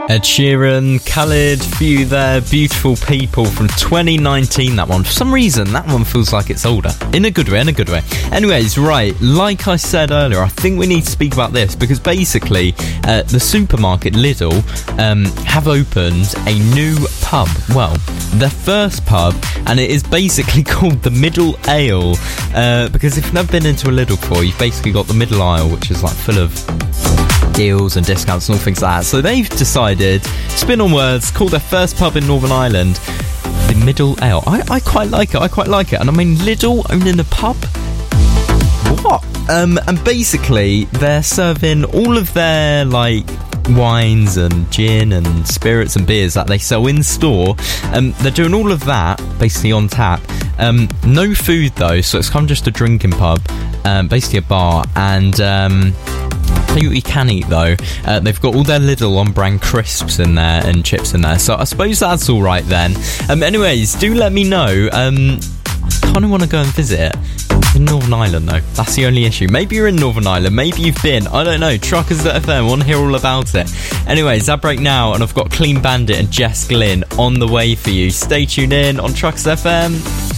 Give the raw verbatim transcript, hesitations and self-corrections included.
Ed Sheeran, Khalid, few there, Beautiful People from twenty nineteen, that one. For some reason, that one feels like it's older. In a good way, in a good way. Anyways, right, like I said earlier, I think we need to speak about this because basically uh, the supermarket Lidl um, have opened a new pub. Well, their first pub, and it is basically called the Middle Ale uh, because if you've never been into a Lidl before, you've basically got the middle aisle, which is like full of deals and discounts and all things like that. So they've decided, spin on words, call their first pub in Northern Ireland the Middle Ale. I, I quite like it, I quite like it. And I mean, Lidl owning a pub? What? Um, and basically, they're serving all of their, like, wines and gin and spirits and beers that they sell in store. Um, they're doing all of that, basically on tap. Um, no food, though, so it's kind of just a drinking pub, um, basically a bar. And, um... I think we can eat though. Uh, they've got all their Lidl on brand crisps in there and chips in there, so I suppose that's all right then. Um, anyways, do let me know. Um, I kind of want to go and visit it in Northern Ireland though. That's the only issue. Maybe you're in Northern Ireland, maybe you've been. I don't know. Truckers dot F M, want to hear all about it. Anyways, that break now, and I've got Clean Bandit and Jess Glynn on the way for you. Stay tuned in on Truckers dot F M.